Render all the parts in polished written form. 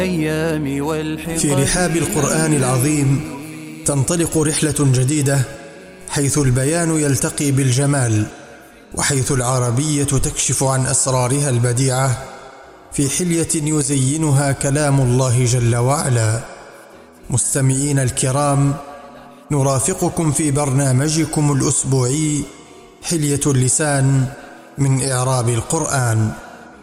في رحاب القرآن العظيم تنطلق رحلة جديدة، حيث البيان يلتقي بالجمال، وحيث العربية تكشف عن أسرارها البديعة في حلية يزينها كلام الله جل وعلا. مستمعين الكرام، نرافقكم في برنامجكم الأسبوعي حلية اللسان من إعراب القرآن.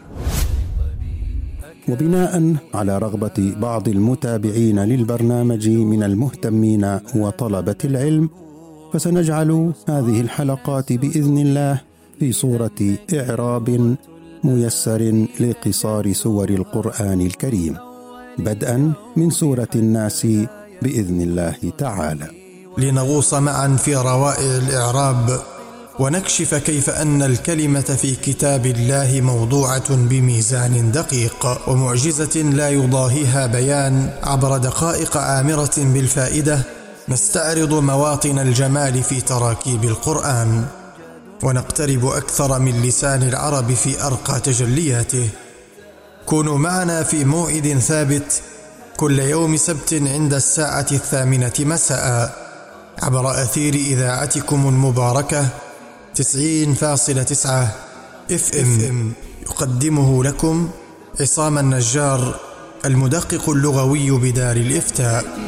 وبناء على رغبة بعض المتابعين للبرنامج من المهتمين وطلبة العلم، فسنجعل هذه الحلقات بإذن الله في صورة إعراب ميسر لقصار سور القرآن الكريم، بدءا من سورة الناس بإذن الله تعالى، لنغوص معا في روائع الإعراب ونكشف كيف أن الكلمة في كتاب الله موضوعة بميزان دقيق ومعجزة لا يضاهيها بيان. عبر دقائق عامرة بالفائدة نستعرض مواطن الجمال في تراكيب القرآن، ونقترب أكثر من لسان العرب في أرقى تجلياته. كونوا معنا في موعد ثابت كل يوم سبت عند الساعة 8 مساء عبر أثير إذاعتكم المباركة 90.9 FM. يقدمه لكم عصام النجار، المدقق اللغوي بدار الإفتاء.